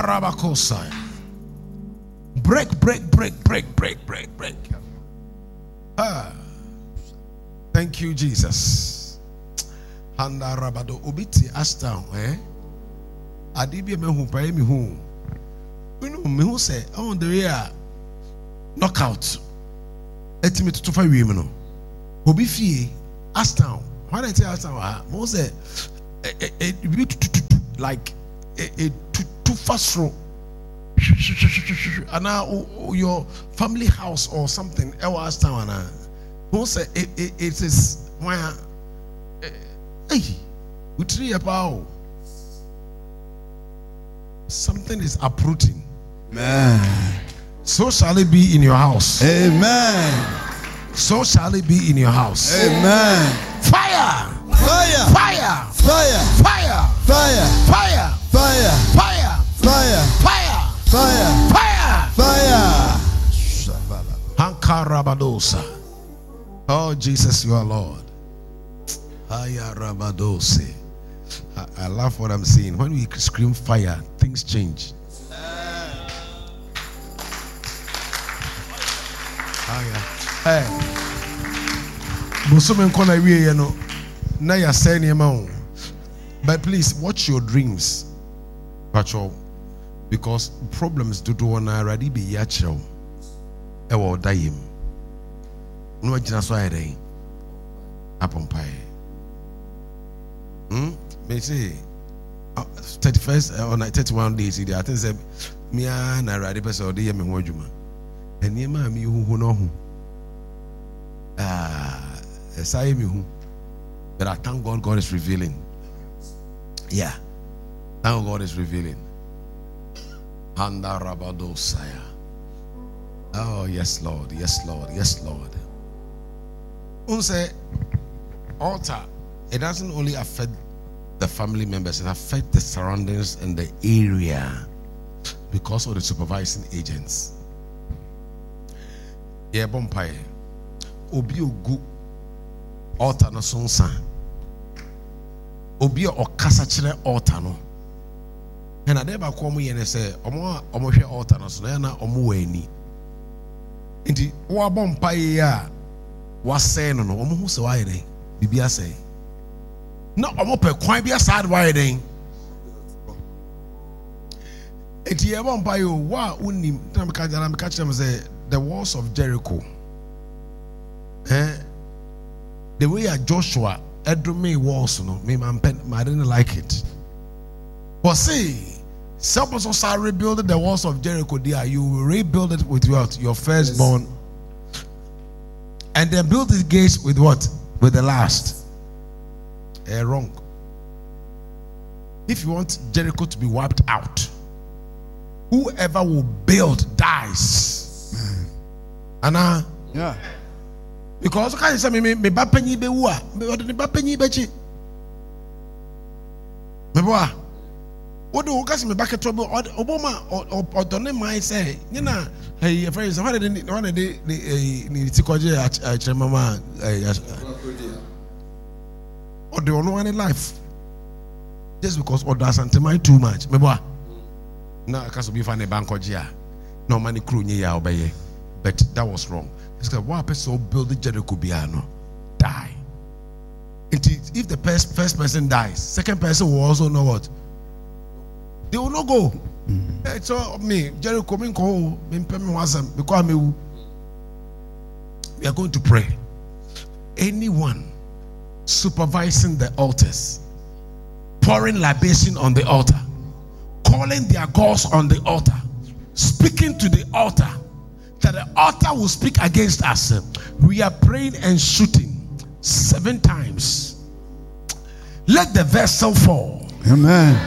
Handarabakosai. Break. Thank you, Jesus. Handarabado obiti asta Adibia me hu pa me hu. You know me hu say on the way knockout. Etimi to fa wi me no. Obi fie asta. When I tell asta mo say like too fast room. And now your family house or something else town who say it is why something is uprooting. Amen. So shall it be in your house. Amen. So shall it be in your house. Amen. Fire. Fire. Fire. Fire. Fire. Fire. Fire. Fire. Fire. Fire. Fire. Fire. Fire. Fire. Hankarabadosa. Oh Jesus, you are Lord. Hayarabadose. I love what I'm seeing. When we scream fire, things change. Hey. But please watch your dreams. Because problems do already be yachel. Ewo dayim. No jina so ayre. Apompai. Me say 31st or 31 days I think say me na ready person dey me ho adwuma. Eniema mi hu no hu. Esai mi hu. But I thank God is revealing. Yeah. Thank God is revealing. Handa Rabadosaya. Oh, yes, Lord. Yes, Lord. Yes, Lord. Unse altar, it doesn't only affect the family members, it affects the surroundings and the area because of the supervising agents. Yeah, Bompire. Obi ogu altar no sonsa. Obi okasa kire altar no. And I never come here and say, Omo share altar no so na omo wani. Inti wa bompa ya wa say no omo hu se wa yeden. Bibia say. Na omo pe kwan bia sad wa yeden. Inti ya bompa yo wa unim na me ka them say the walls of Jericho. The way Joshua Edrome walls no me I didn't like it. But see, some person start rebuilding the walls of Jericho there. You will rebuild it with what? Your firstborn. Yes. And then build the gates with what? With the last. Wrong. If you want Jericho to be wiped out, whoever will build dies. Anna? Yeah. Because I can't say me bapenyi be wa. Me bapenyi bechi. Me boa. What do you me back at trouble? Obama or don't mind say, you know, hey, friends, what did the mama or the only one in life just because or does anti too much. Me boa. Now I can't be funny bank or no money crew near obey, but that was wrong. It's like one person build the Jericho Biano die. If the first person dies, second person will also know what. They will not go. So me, Jericho, because we are going to pray. Anyone supervising the altars, pouring libation on the altar, calling their gods on the altar, speaking to the altar, that the altar will speak against us. We are praying and shooting 7 times. Let the vessel fall. Amen.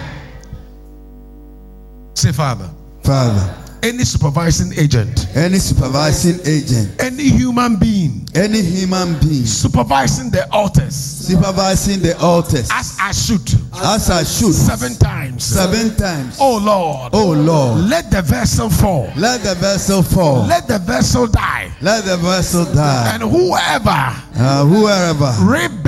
Say, Father. Father. Any supervising agent. Any supervising agent. Any human being. Any human being. Supervising the altars. Supervising the altars. As I shoot. As I shoot. 7 times. 7 times. Oh Lord. Oh Lord. Let the vessel fall. Let the vessel fall. Let the vessel die. Let the vessel die. And whoever. Whoever.